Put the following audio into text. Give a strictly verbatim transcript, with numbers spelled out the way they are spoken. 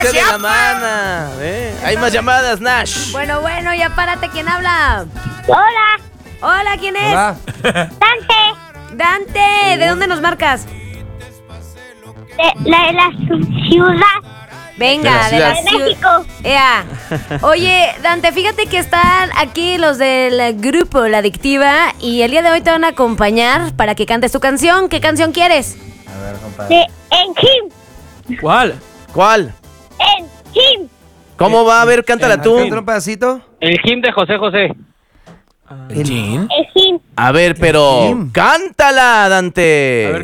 de la mana. ¿Eh? Hay más llamadas, Nash. Bueno, bueno, ya párate. ¿Quién habla? Hola, Hola, ¿quién es? Hola. Dante, Dante, ¿de dónde nos marcas? de la, de la su- ciudad Venga, De de la la de ciudad. México. Ea. Oye, Dante, fíjate que están aquí los del grupo La Adictiva y el día de hoy te van a acompañar para que cantes tu canción. ¿Qué canción quieres? A ver, compadre. De en Jim, ¿Cuál? ¿Cuál? en Jim. ¿Cómo va? A ver, cántala ¿Cántala tú. un pedacito? El him de José José. ¿El Jim? En Jim. A ver, pero Jim. cántala, Dante. A ver,